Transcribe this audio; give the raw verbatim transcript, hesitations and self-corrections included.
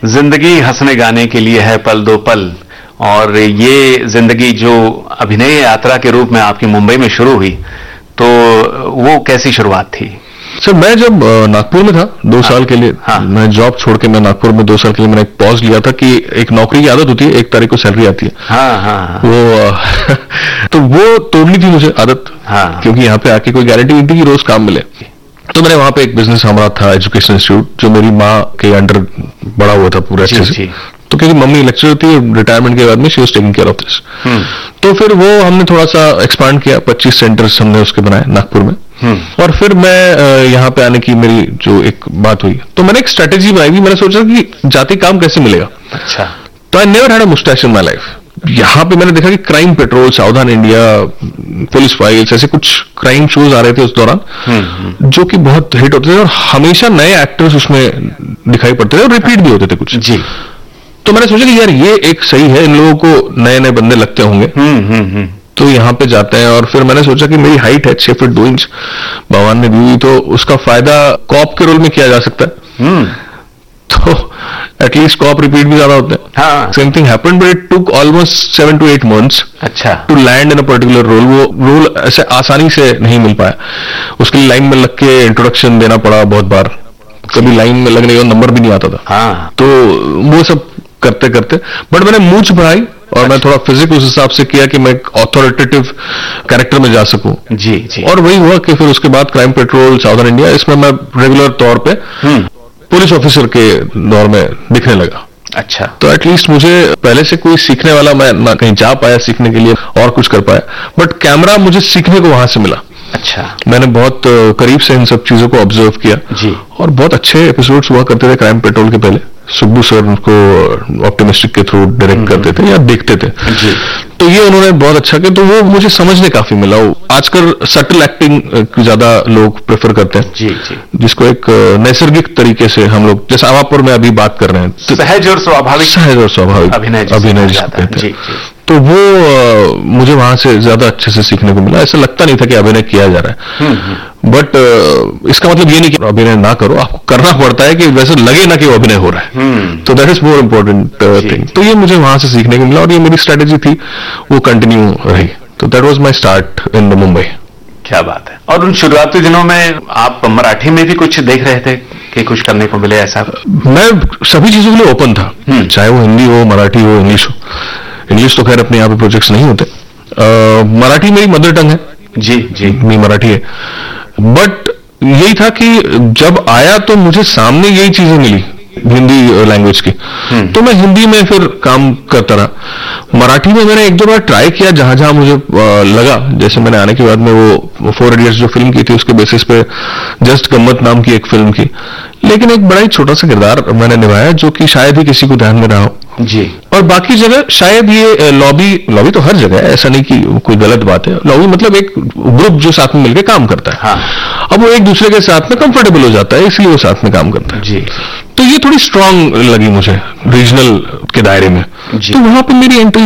जिंदगी हंसने गाने के लिए है पल दो पल, और ये जिंदगी जो अभिनय यात्रा के रूप में आपकी मुंबई में शुरू हुई, तो वो कैसी शुरुआत थी? सर मैं जब नागपुर में था दो हाँ, साल के लिए हाँ, मैं जॉब छोड़ के मैं नागपुर में दो साल के लिए मैंने एक पॉज लिया था कि एक नौकरी की आदत होती है, एक तारीख को सैलरी आती है हाँ, हाँ, वो तो वो तोड़नी थी मुझे आदत हाँ, क्योंकि यहाँ पे आके कोई गारंटी नहीं थी कि रोज काम मिले। तो मैंने वहां पे एक बिजनेस हमारा था एजुकेशन इंस्टीट्यूट, जो मेरी माँ के अंडर बड़ा हुआ था पूरे अच्छे से। तो क्योंकि मम्मी लेक्चरर थी, रिटायरमेंट के बाद में she was taking care of this, तो फिर वो हमने थोड़ा सा एक्सपांड किया, पच्चीस सेंटर्स हमने उसके बनाए नागपुर में। और फिर मैं यहाँ पे आने की मेरी जो एक बात हुई, तो मैंने एक स्ट्रेटेजी बनाई थी। मैंने सोचा कि जाति काम कैसे मिलेगा। अच्छा। तो I never had a moustache in my life. यहाँ पे मैंने देखा कि क्राइम पेट्रोल, सावधान इंडिया, पुलिस फाइल्स, ऐसे कुछ क्राइम शोज आ रहे थे उस दौरान जो कि बहुत हिट होते थे और हमेशा नए एक्टर्स उसमें दिखाई पड़ते थे और रिपीट भी होते थे कुछ जी। तो मैंने सोचा कि यार ये एक सही है, इन लोगों को नए नए बंदे लगते होंगे, तो यहाँ पे जाते हैं। और फिर मैंने सोचा कि मेरी हाइट है छह फीट दो इंच भगवान ने दी हुई, तो उसका फायदा कॉप के रोल में किया जा सकता है। तो एटलीस्ट कॉप रिपीट भी ज्यादा होते हैं। Same thing happened, but it took almost seven to eight months अच्छा to land in a particular role. वो रोल ऐसे आसानी से नहीं मिल पाया, उसके लिए लाइन में लग के इंट्रोडक्शन देना पड़ा बहुत बार, कभी लाइन में लगने का नंबर भी नहीं आता था। हाँ। तो वो सब करते करते बट मैंने मूंछ बढ़ाई और अच्छा। मैं थोड़ा फिजिक उस हिसाब से किया कि मैं एक ऑथोरिटेटिव कैरेक्टर में जा सकूं। जी जी। और वही हुआ कि फिर उसके बाद क्राइम पेट्रोल, साउदर्न इंडिया, इसमें मैं रेगुलर तौर पे पुलिस ऑफिसर के दौर में दिखने लगा। अच्छा। तो एटलीस्ट मुझे पहले से कोई सीखने वाला, मैं ना कहीं जा पाया सीखने के लिए और कुछ कर पाया, बट कैमरा मुझे सीखने को वहां से मिला। अच्छा। मैंने बहुत करीब से इन सब चीजों को ऑब्जर्व किया जी। और बहुत अच्छे एपिसोड्स हुआ करते थे क्राइम पेट्रोल के पहले। सुब्बू सर उनको ऑप्टिमिस्टिक के थ्रू डायरेक्ट करते थे या देखते थे जी। तो ये उन्होंने बहुत अच्छा किया, तो वो मुझे समझने काफी मिला। आजकल सटल एक्टिंग ज्यादा लोग प्रेफर करते हैं जी जी, जिसको एक नैसर्गिक तरीके से हम लोग, जैसे आवापुर में अभी बात कर रहे हैं, सहज और स्वाभाविक, सहज और स्वाभाविक अभिनय अभिनय जिसको कहते हैं, तो वो आ, मुझे वहां से ज्यादा अच्छे से सीखने को मिला। ऐसा लगता नहीं था कि अभिनय किया जा रहा है, बट इसका मतलब ये नहीं कि अभिनय ना करो, आपको करना पड़ता है कि वैसे लगे ना कि वो अभिनय हो रहा है। तो that is more important thing. तो ये मुझे वहां से सीखने को मिला और ये मेरी स्ट्रेटेजी थी, वो कंटिन्यू रही। तो that was my start in the Mumbai. क्या बात है। और उन शुरुआती दिनों में आप मराठी में भी कुछ देख रहे थे कि कुछ करने को मिले ऐसा? मैं सभी चीजों के लिए ओपन था, चाहे वो हिंदी हो, मराठी हो, इंग्लिश हो। इंग्लिश तो खैर अपने यहाँ पे प्रोजेक्ट्स नहीं होते। uh, मराठी मेरी मदर टंग है। जी जी, मेरी मराठी है, बट यही था कि जब आया तो मुझे सामने यही चीजें मिली हिंदी लैंग्वेज की, तो मैं हिंदी में फिर काम करता रहा। मराठी में मैंने एक दो बार ट्राई किया जहां जहां मुझे लगा, जैसे मैंने आने के बाद में वो फोर इडियट्स जो फिल्म की थी उसके बेसिस पे जस्ट गम्मत नाम की एक फिल्म की, लेकिन एक बड़ा ही छोटा सा किरदार मैंने निभाया जो कि शायद ही किसी को ध्यान में रहा हो जी। और बाकी जगह शायद ये लॉबी लॉबी तो हर जगह है, ऐसा नहीं कि कोई गलत बात है। लॉबी मतलब एक ग्रुप जो साथ में मिलकर काम करता है। हाँ। अब वो एक दूसरे के साथ में कंफर्टेबल हो जाता है, इसलिए वो साथ में काम करता है जी। तो ये थोड़ी स्ट्रांग लगी मुझे रीजनल के दायरे में, तो वहां पे मेरी एंट्री